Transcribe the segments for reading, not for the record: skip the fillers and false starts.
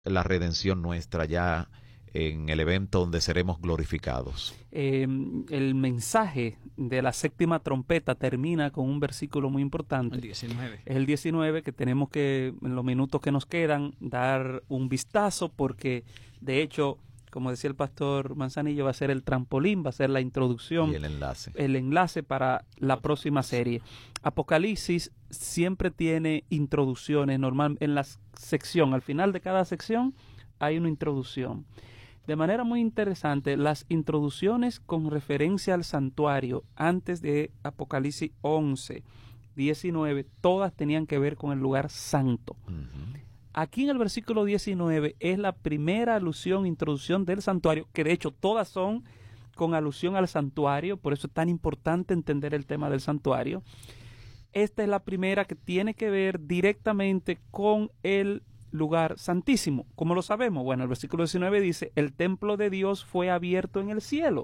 la redención nuestra ya en el evento donde seremos glorificados? El mensaje de la séptima trompeta termina con un versículo muy importante. El 19. Es el 19, que tenemos que, en los minutos que nos quedan, dar un vistazo, porque de hecho, como decía el pastor Manzanillo, va a ser el trampolín, va a ser la introducción. Y el enlace. El enlace para la próxima serie. Apocalipsis siempre tiene introducciones, normal, en la sección, al final de cada sección hay una introducción. De manera muy interesante, las introducciones con referencia al santuario antes de Apocalipsis 11, 19, todas tenían que ver con el lugar santo. Aquí en el versículo 19 es la primera alusión, introducción del santuario, que de hecho todas son con alusión al santuario, por eso es tan importante entender el tema del santuario. Esta es la primera que tiene que ver directamente con el lugar santísimo. ¿Cómo lo sabemos? Bueno, el versículo 19 dice, el templo de Dios fue abierto en el cielo.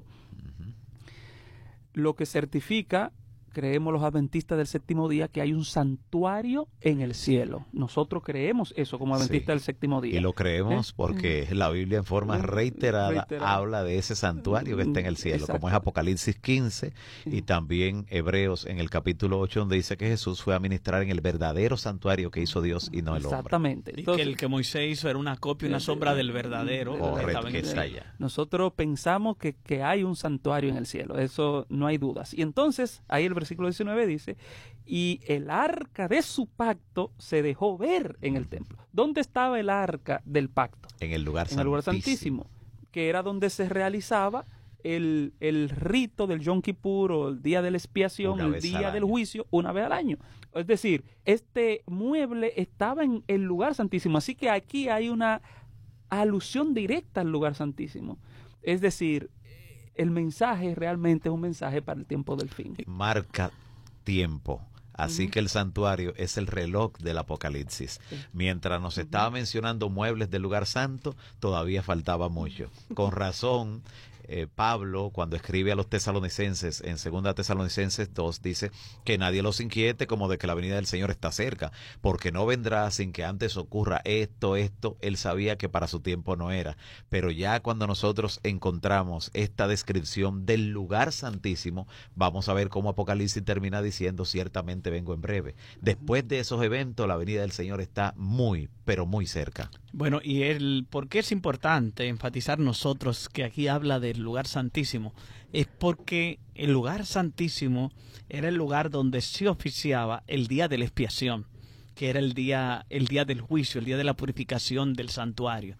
Lo que certifica, creemos los adventistas del séptimo día, que hay un santuario en el cielo. Nosotros creemos eso como adventistas del séptimo día. Y lo creemos porque la Biblia en forma reiterada habla de ese santuario que está en el cielo, como es Apocalipsis 15 y también Hebreos en el capítulo 8, donde dice que Jesús fue a ministrar en el verdadero santuario que hizo Dios y no el hombre. Exactamente. Y que el que Moisés hizo era una copia, una sombra del verdadero. Correcto, que está allá. Nosotros pensamos que hay un santuario en el cielo, eso no hay dudas. Y entonces, ahí el versículo 19 dice, y el arca de su pacto se dejó ver en el templo. ¿Dónde estaba el arca del pacto? En el lugar santísimo. En el lugar santísimo, que era donde se realizaba el rito del Yom Kippur o el día de la expiación, el día del juicio, una vez al año. Es decir, este mueble estaba en el lugar santísimo, así que aquí hay una alusión directa al lugar santísimo. Es decir, el mensaje realmente es un mensaje para el tiempo del fin. Marca tiempo. Así que el santuario es el reloj del Apocalipsis. Mientras nos estaba mencionando muebles del lugar santo, todavía faltaba mucho. Con razón, Pablo, cuando escribe a los tesalonicenses, en 2 Tesalonicenses 2, dice que nadie los inquiete como de que la venida del Señor está cerca, porque no vendrá sin que antes ocurra esto. Él sabía que para su tiempo no era. Pero ya cuando nosotros encontramos esta descripción del lugar santísimo, vamos a ver cómo Apocalipsis termina diciendo, ciertamente vengo en breve. Después de esos eventos, la venida del Señor está muy, pero muy cerca. Bueno, y ¿por qué es importante enfatizar nosotros que aquí habla del lugar santísimo? Es porque el lugar santísimo era el lugar donde se oficiaba el día de la expiación, que era el día del juicio, el día de la purificación del santuario.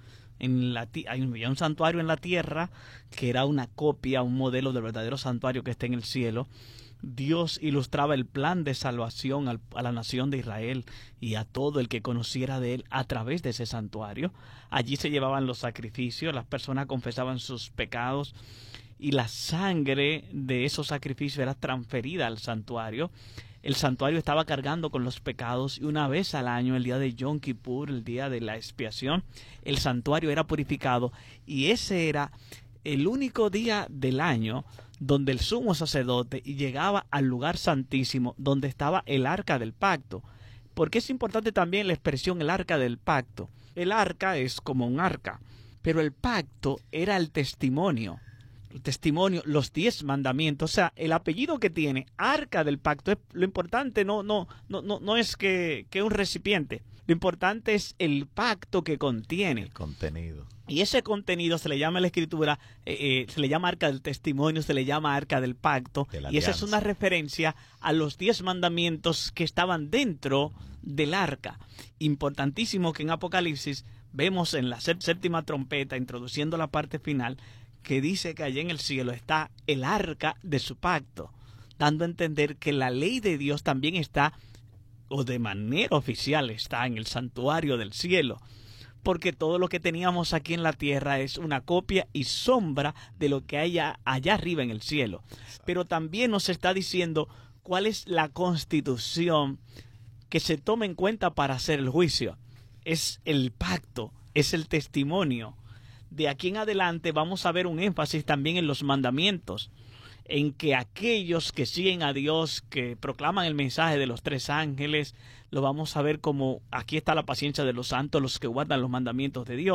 Había un santuario en la tierra que era una copia, un modelo del verdadero santuario que está en el cielo. Dios ilustraba el plan de salvación a la nación de Israel y a todo el que conociera de él a través de ese santuario. Allí se llevaban los sacrificios, las personas confesaban sus pecados y la sangre de esos sacrificios era transferida al santuario. El santuario estaba cargando con los pecados y una vez al año, el día de Yom Kippur, el día de la expiación, el santuario era purificado y ese era el único día del año donde el sumo sacerdote llegaba al lugar santísimo donde estaba el arca del pacto. Porque es importante también la expresión el arca del pacto. El arca es como un arca, pero el pacto era el testimonio. El testimonio, los 10 mandamientos, o sea, el apellido que tiene, arca del pacto, lo importante no es que un recipiente, lo importante es el pacto que contiene. El contenido. Y ese contenido se le llama en la escritura, se le llama arca del testimonio, se le llama arca del pacto, y esa es una referencia a los 10 mandamientos que estaban dentro del arca. Importantísimo que en Apocalipsis vemos en la séptima trompeta, introduciendo la parte final, que dice que allá en el cielo está el arca de su pacto, dando a entender que la ley de Dios también está, o de manera oficial está en el santuario del cielo, porque todo lo que teníamos aquí en la tierra es una copia y sombra de lo que hay allá arriba en el cielo. Pero también nos está diciendo cuál es la constitución que se toma en cuenta para hacer el juicio. Es el pacto, es el testimonio. De aquí en adelante vamos a ver un énfasis también en los mandamientos. en que aquellos que siguen a Dios, que proclaman el mensaje de los 3 ángeles, lo vamos a ver como aquí está la paciencia de los santos, los que guardan los mandamientos de Dios.